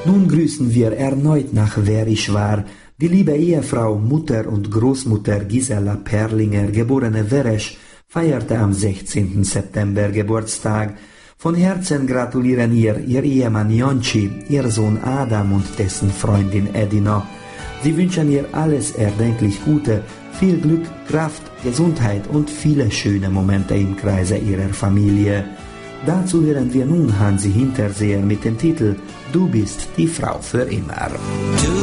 Nun grüßen wir erneut nach Wer ich war, die liebe Ehefrau, Mutter und Großmutter Gisela Perlinger, geborene Weresch, feierte am 16. September Geburtstag. Von Herzen gratulieren ihr Ehemann Jonci, ihr Sohn Adam und dessen Freundin Edina. Sie wünschen ihr alles erdenklich Gute, viel Glück, Kraft, Gesundheit und viele schöne Momente im Kreise ihrer Familie. Dazu hören wir nun Hansi Hinterseher mit dem Titel »Du bist die Frau für immer«.